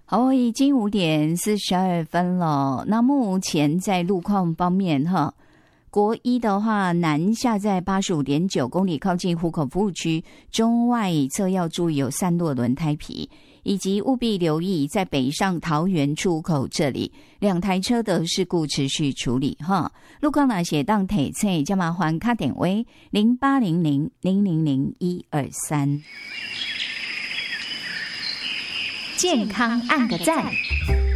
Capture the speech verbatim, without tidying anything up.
好，已经五点四十二分了。那目前在路况方面哈，国一的话，南下在八十五点九公里，靠近湖口服务区，中外侧要注意有散落轮胎皮，以及务必留意在北上桃园出口这里两台车的事故持续处理哈。路况哪些当体测，加麻烦卡点为零八零零零零零一二三。 健康按个赞。